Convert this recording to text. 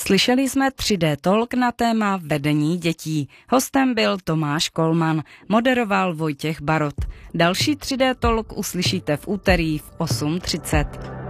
Slyšeli jsme 3D Talk na téma vedení dětí. Hostem byl Tomáš Kolman, moderoval Vojtěch Barot. Další 3D Talk uslyšíte v úterý v 8:30.